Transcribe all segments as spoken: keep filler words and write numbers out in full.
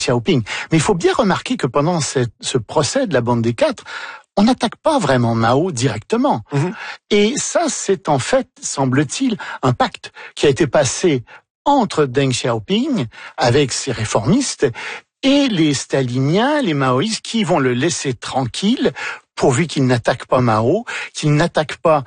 Xiaoping. Mais il faut bien remarquer que pendant cette, ce procès de la bande des quatre, on n'attaque pas vraiment Mao directement. Mmh. Et ça, c'est en fait, semble-t-il, un pacte qui a été passé entre Deng Xiaoping, avec ses réformistes, et les staliniens, les maoïstes, qui vont le laisser tranquille, pourvu qu'il n'attaque pas Mao, qu'il n'attaque pas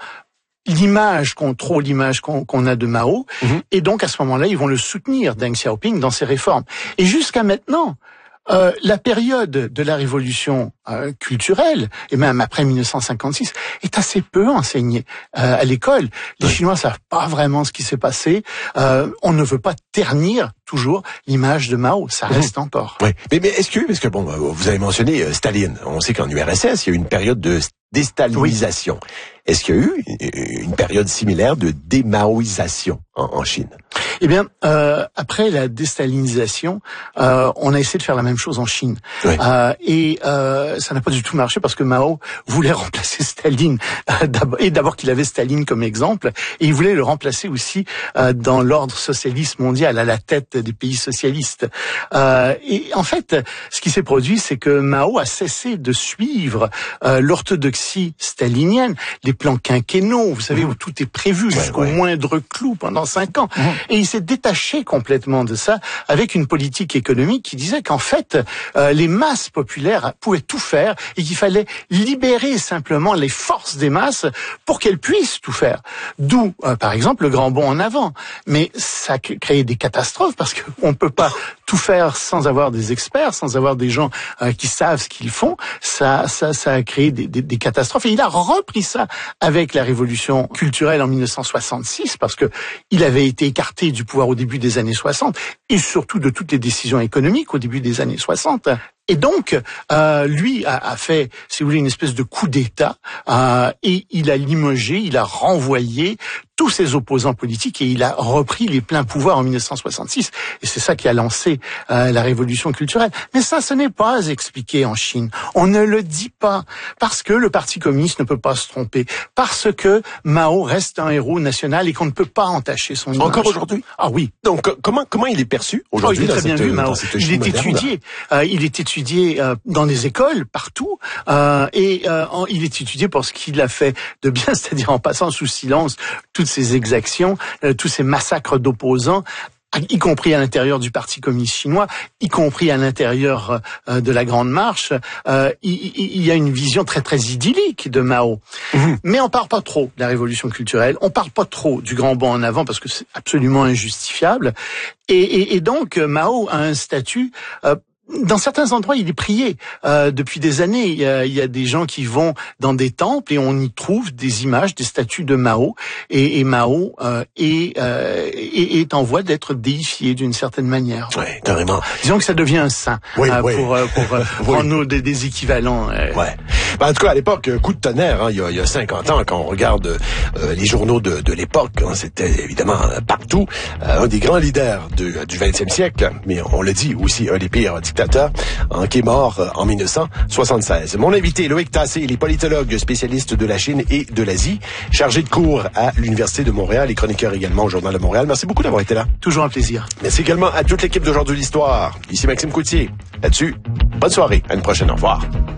l'image qu'on trop l'image qu'on, qu'on a de Mao, mmh. et donc à ce moment-là, ils vont le soutenir, Deng Xiaoping, dans ses réformes. Et jusqu'à maintenant, euh, la période de la révolution euh, culturelle, et même après mille neuf cent cinquante-six, est assez peu enseignée euh, à l'école. Les oui. Chinois savent pas vraiment ce qui s'est passé. Euh, on ne veut pas ternir toujours l'image de Mao, ça reste mmh. encore. Oui, mais, mais est-ce que, parce que bon, vous avez mentionné euh, Staline, on sait qu'en U R S S, il y a eu une période de déstalinisation. Oui. Est-ce qu'il y a eu une période similaire de démaoïsation en, en Chine? Eh bien, euh, après la déstalinisation, euh, on a essayé de faire la même chose en Chine. Oui. Euh, et euh, ça n'a pas du tout marché parce que Mao voulait remplacer Staline. Euh, d'abord, et d'abord qu'il avait Staline comme exemple, et il voulait le remplacer aussi euh, dans l'ordre socialiste mondial, à la tête des pays socialistes. Euh, et en fait, ce qui s'est produit, c'est que Mao a cessé de suivre euh, l'orthodoxie stalinienne, les plans quinquennaux, vous savez, mmh. où tout est prévu ouais, jusqu'au ouais. moindre clou pendant cinq ans. Mmh. Et il s'est détaché complètement de ça avec une politique économique qui disait qu'en fait, euh, les masses populaires pouvaient tout faire et qu'il fallait libérer simplement les forces des masses pour qu'elles puissent tout faire. D'où, euh, par exemple, le grand bond en avant. Mais ça a créé des catastrophes parce qu'on ne peut pas tout faire sans avoir des experts, sans avoir des gens euh, qui savent ce qu'ils font. Ça, ça, ça a créé des, des, des catastrophes. Et il a repris ça avec la révolution culturelle en mille neuf cent soixante-six parce que il avait été écarté du pouvoir au début des années soixante et surtout de toutes les décisions économiques au début des années soixante. Et donc, euh, lui a, a fait, si vous voulez, une espèce de coup d'État euh, et il a limogé, il a renvoyé tous ses opposants politiques et il a repris les pleins pouvoirs en mille neuf cent soixante-six. Et c'est ça qui a lancé euh, la révolution culturelle. Mais ça, ce n'est pas expliqué en Chine. On ne le dit pas parce que le Parti communiste ne peut pas se tromper, parce que Mao reste un héros national et qu'on ne peut pas entacher son image. Encore aujourd'hui? Ah oui. Donc comment comment il est perçu aujourd'hui? Oh, il est très bien cette, vu, Mao. Il est moderne. étudié. Euh, il est étudié euh, dans les écoles partout euh, et euh, en, il est étudié pour ce qu'il a fait de bien, c'est-à-dire en passant sous silence toutes ces exactions, euh, tous ces massacres d'opposants, y compris à l'intérieur du Parti communiste chinois, y compris à l'intérieur euh, de la Grande Marche. Euh, il, il y a une vision très très idyllique de Mao. Mmh. Mais on parle pas trop de la révolution culturelle, on parle pas trop du grand bond en avant parce que c'est absolument injustifiable. Et, et, et donc Mao a un statut... Euh, Dans certains endroits, il est prié. Euh, depuis des années, il y, a, il y a des gens qui vont dans des temples et on y trouve des images, des statues de Mao. Et, et Mao euh, est, euh, est, est en voie d'être déifié d'une certaine manière. Oui, carrément. Disons que ça devient un saint oui, euh, oui. pour, euh, pour euh, oui. prendre nos, des, des équivalents. Euh. Ouais. Ben, en tout cas, à l'époque, coup de tonnerre, hein, il, y a, il y a cinquante ans, quand on regarde euh, les journaux de, de l'époque, hein, c'était évidemment partout euh, un des grands leaders de, du vingtième siècle, mais on le dit aussi, un des pires dictateur, hein, qui est mort euh, en mille neuf cent soixante-seize. Mon invité, Loïc Tassé, il est politologue spécialiste de la Chine et de l'Asie, chargé de cours à l'Université de Montréal et chroniqueur également au Journal de Montréal. Merci beaucoup d'avoir été là. Toujours un plaisir. Merci également à toute l'équipe d'Aujourd'hui l'Histoire. Ici Maxime Coutier. Là-dessus, bonne soirée. À une prochaine. Au revoir.